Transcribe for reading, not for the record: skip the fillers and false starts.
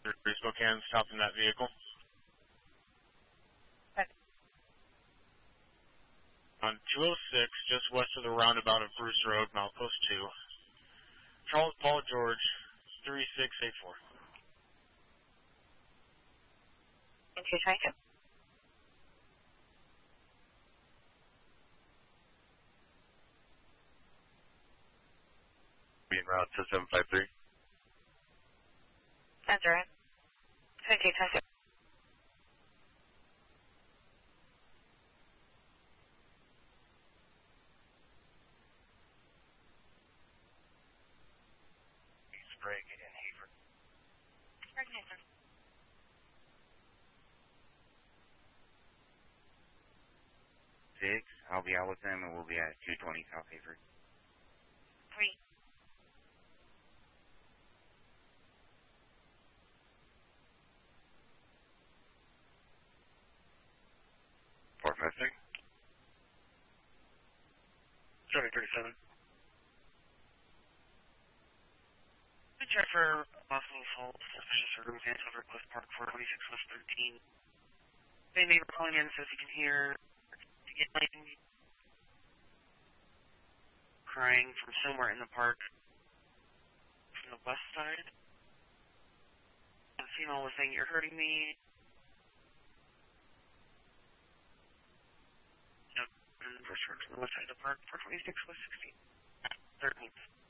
Spokane, stopping that vehicle. On 206, just west of the roundabout of Bruce Road, Milepost 2. Charles Paul George, 3684. Okay, thank you. Being route to 753. That's right. Okay, thank you. Sprague in Haver. Sprague in Haver. 6, I'll be out with them and we'll be at 220 South Haver. 3. 456. 737. Check for possible assault, suspicious circumstance over Cliff Park 426 West 13. They may be calling in, says he can hear crying from somewhere in the park from the west side. The female was saying, "You're hurting me." Yep, and first from the west side of the park, 426 West 16. 13th.